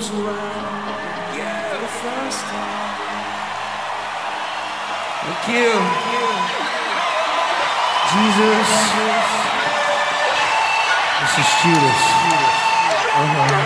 arms around for the first time. Thank you, Jesus. This is Judas.